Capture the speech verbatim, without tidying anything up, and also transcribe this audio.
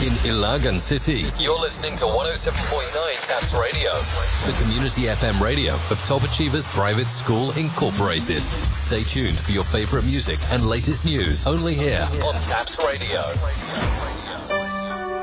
In Ilagan City, you're listening to one oh seven point nine Taps Radio, the community F M radio of Top Achievers Private School Incorporated. Stay tuned for your favorite music and latest news only here on Taps Radio.